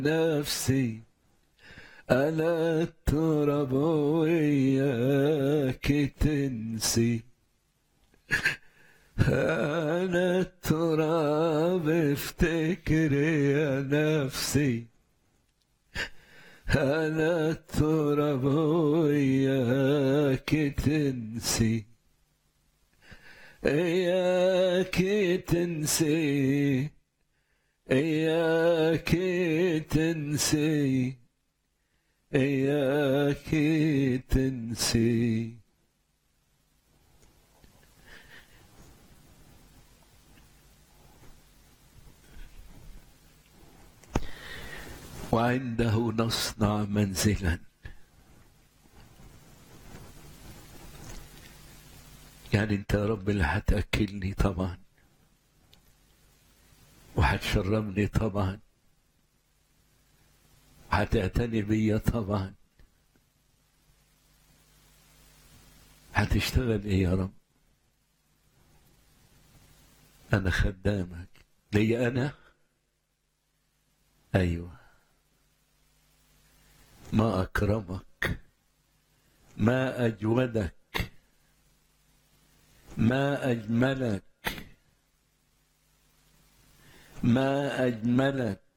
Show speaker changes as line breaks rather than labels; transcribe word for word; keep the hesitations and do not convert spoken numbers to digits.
نفسي أنا التراب وياك تنسي، أنا التراب افتكر يا نفسي، أنا التراب وياك تنسي، إياك تنسي، إياك تنسي، إياك تنسي. وعنده نصنع منزلا. يعني انت يا رب اللي هتأكلني طبعا، وهتشربني طبعا، هتعتني بيا طبعا. هتشتغل ايه يا رب؟ انا خدامك. ليا انا؟ ايوه. ما اكرمك، ما اجودك، ما اجملك، ما اجملك،